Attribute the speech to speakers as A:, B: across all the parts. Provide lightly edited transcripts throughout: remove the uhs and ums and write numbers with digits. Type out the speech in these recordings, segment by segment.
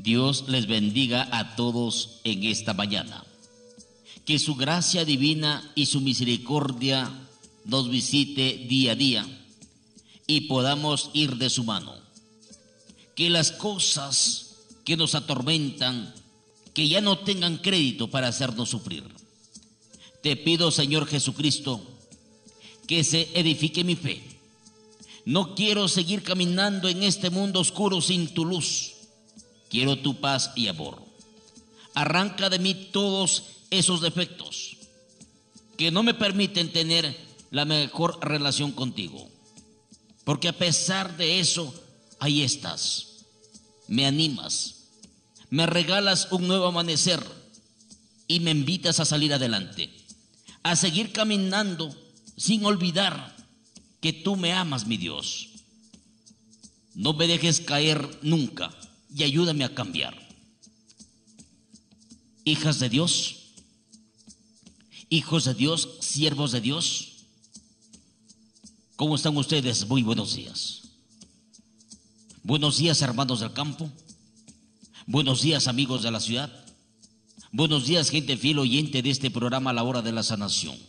A: Dios les bendiga a todos en esta mañana. Que su gracia divina y su misericordia nos visite día a día y podamos ir de su mano. Que las cosas que nos atormentan, que ya no tengan crédito para hacernos sufrir. Te pido, Señor Jesucristo, que se edifique mi fe. No quiero seguir caminando en este mundo oscuro sin tu luz. Quiero tu paz y amor. Arranca de mí todos esos defectos que no me permiten tener la mejor relación contigo. Porque a pesar de eso, ahí estás. Me animas, me regalas un nuevo amanecer y me invitas a salir adelante, a seguir caminando sin olvidar que tú me amas, mi Dios. No me dejes caer nunca y ayúdame a cambiar. Hijas de Dios, hijos de Dios, siervos de Dios, ¿cómo están ustedes? Muy buenos días. Buenos días, hermanos del campo. Buenos días, amigos de la ciudad. Buenos días, gente fiel oyente de este programa La Hora de la Sanación.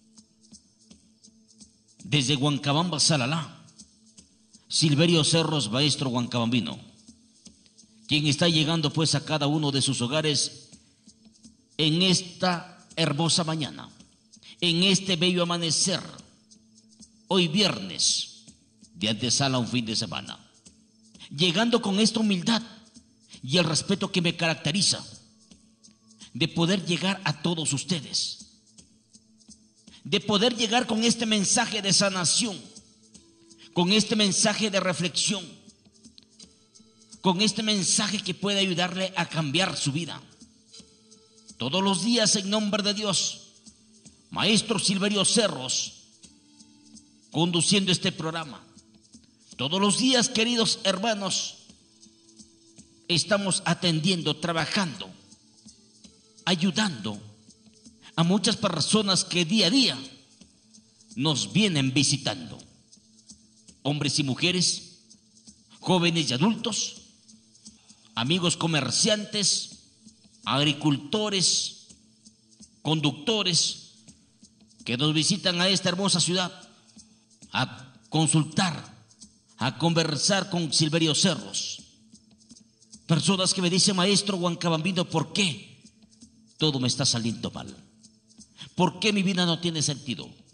A: Desde Huancabamba, Salalá, Silverio Cerros, maestro huancabambino, quien está llegando pues a cada uno de sus hogares en esta hermosa mañana, en este bello amanecer, hoy viernes, de antesala a un fin de semana, llegando con esta humildad y el respeto que me caracteriza, de poder llegar a todos ustedes, de poder llegar con este mensaje de sanación, con este mensaje de reflexión, con este mensaje que puede ayudarle a cambiar su vida. Todos los días, en nombre de Dios, maestro Silverio Cerros, conduciendo este programa. Todos los días, queridos hermanos, estamos atendiendo, trabajando, ayudando a muchas personas que día a día nos vienen visitando. Hombres y mujeres, jóvenes y adultos, amigos comerciantes, agricultores, conductores, que nos visitan a esta hermosa ciudad a consultar, a conversar con Silverio Cerros. Personas que me dicen, maestro huancabambino, ¿por qué todo me está saliendo mal? ¿Por qué mi vida no tiene sentido?